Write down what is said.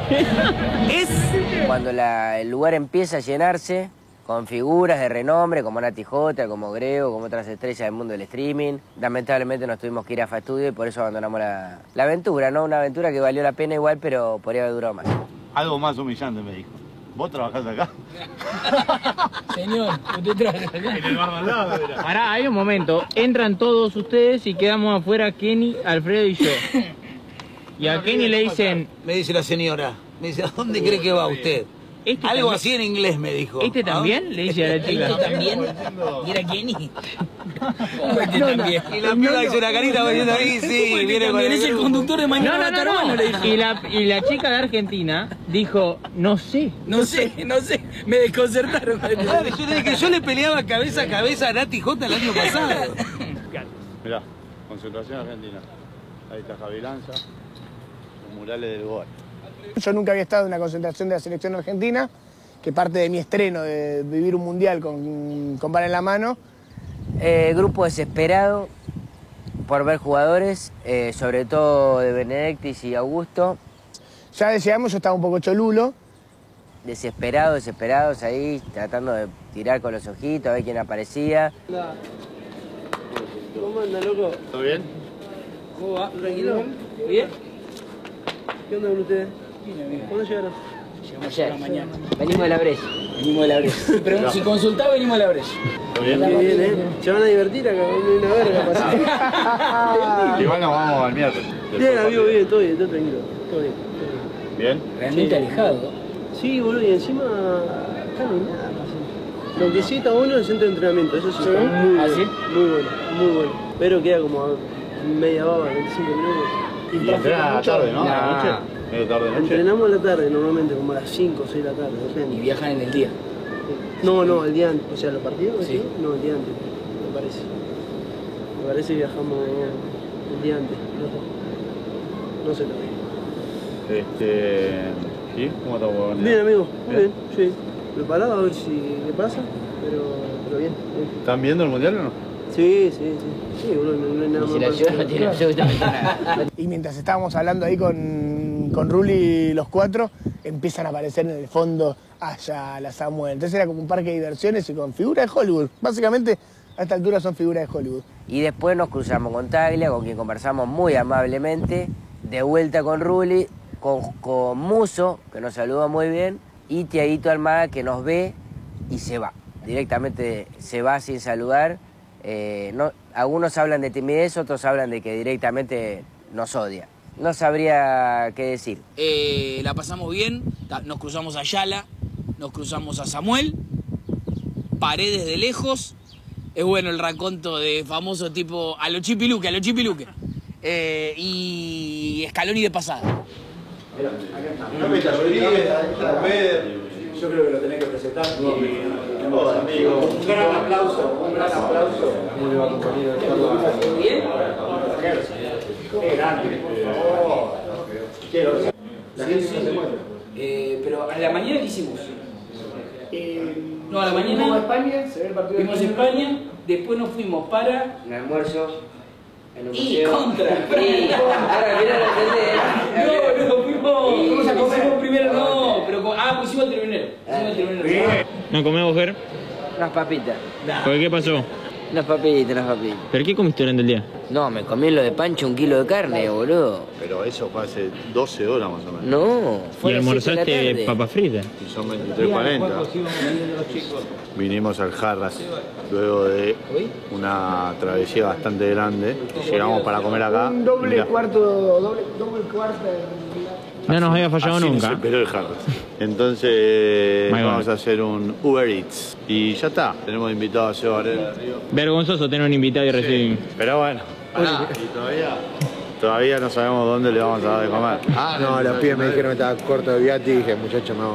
Es cuando el lugar empieza a llenarse con figuras de renombre como Nati Jota, como Grego, como otras estrellas del mundo del streaming. Lamentablemente nos tuvimos que ir a Fa Estudio y por eso abandonamos la aventura, ¿no? Una aventura que valió la pena igual, pero podría haber durado más. Algo más humillante me dijo. ¿Vos trabajás acá? Señor, usted trabaja acá. En el bar al lado, era. Pará, hay un momento. Entran todos ustedes y quedamos afuera Kenny, Alfredo y yo. Y a Kenny le dicen... Me dice la señora, me dice, ¿a dónde cree que va usted? ¿Este Algo también? así en inglés me dijo. ¿Este también? Le dice a la chica. ¿Este también? ¿Y era Kenny? ¿Cómo este también? Y la piba hizo una carita diciendo ahí, sí, viene con es el conductor de Mañana No. Y la chica de Argentina dijo, no sé. No sé, me desconcertaron. Claro, yo le dije que yo le peleaba cabeza a cabeza a Nati Jota el año pasado. Mirá, concentración argentina. Ahí está Javi Lanza, los murales del gol. Yo nunca había estado en una concentración de la selección argentina, que parte de mi estreno de vivir un mundial con bala en la mano. Grupo desesperado por ver jugadores, sobre todo de Benedictis y Augusto. Ya llegamos, yo estaba un poco cholulo. Desesperados ahí, tratando de tirar con los ojitos, a ver quién aparecía. ¿Cómo anda, loco? ¿Todo bien? ¿Cómo va? ¿Tranquilo? ¿Bien? ¿Qué onda con ustedes? ¿Cuándo llegaron? Llegamos ayer a la mañana. Venimos de la Brecha. Venimos de la Brecha. Pero si consultaba, venimos de la Brecha. ¿Todo bien? Qué bien, ¿eh? Se van a divertir acá, no hay una verga pasar. Igual nos vamos al miércoles. Bien, amigo, bien, todo tranquilo. Todo bien. ¿Bien? Realmente alejado. Sí, boludo, y encima acá no hay nada. Así. Lo que sí está bueno es el centro de entrenamiento, eso sí, está muy bueno. ¿Ah, sí? Muy bueno. Pero queda como a media baba, 25 minutos. Y entrenan a la tarde, ¿no? ¿A la noche? ¿Medio tarde noche? Entrenamos a la tarde normalmente, como a las 5 o 6 de la tarde, Y depende. viajan en el día. No, el día antes. O sea, los partidos, Sí. ¿no? No, el día antes, me parece. Me parece que viajamos el día antes. No sé todavía. ¿Sí? ¿Cómo estamos? Bien, amigo, muy bien, sí. Preparado a ver si qué pasa, pero bien. ¿Están viendo el mundial o no? Sí, boludo, no hay nada Y más. si la ciudad no tiene absolutamente nada. Y mientras estábamos hablando ahí con Ruli los cuatro, empiezan a aparecer en el fondo Ayala, Samuel. Entonces era como un parque de diversiones y con figuras de Hollywood. Básicamente, a esta altura son figuras de Hollywood. Y después nos cruzamos con Taglia, con quien conversamos muy amablemente. De vuelta con Ruli, con Muso, que nos saludó muy bien. Y Tiaguito Almada, que nos ve y se va. Directamente se va sin saludar. Algunos hablan de timidez, otros hablan de que directamente nos odia. No sabría qué decir. La pasamos bien, nos cruzamos a Ayala, nos cruzamos a Samuel, paré desde lejos. Es bueno el raconto de famoso tipo a lo Chipiluque. Y Scaloni de pasada. Yo creo que lo tenés que presentar. Un gran aplauso. ¿Cómo le va, compañero? ¿Bien? Qué grande, por favor. La gente no se muestra. Pero a la mañana, ¿qué hicimos? No, a la Vimos a mañana España, se ve el partido vimos de España, después nos fuimos para... Un almuerzo en un Y museo. contra. Y ahora quiero entender. No, fuimos primero, no, pero pusimos el tribunero. ¿No comemos, Ger? Unas papitas. ¿Por qué pasó? Unas papitas. ¿Pero qué comiste durante el día? No, me comí lo de Pancho 1 kilo de carne, boludo. Pero eso fue hace 12 horas más o menos. No, fue ¿Y a las 7 de la almorzaste tarde. papas fritas? Y son 23:40. Vinimos al Jarras luego de una travesía bastante grande. Llegamos para comer acá. Un doble Mirá, cuarto. No nos había fallado así nunca. nos esperó el Jarras. Entonces Muy vamos bueno. a hacer un Uber Eats. Y ya está. Tenemos invitado a Seba Varela. Vergonzoso tener un invitado y recibir. Pero bueno. Y todavía no sabemos dónde le vamos a dar de comer. No, los pibes me dijeron que estaba corto de viati y dije, muchachos, me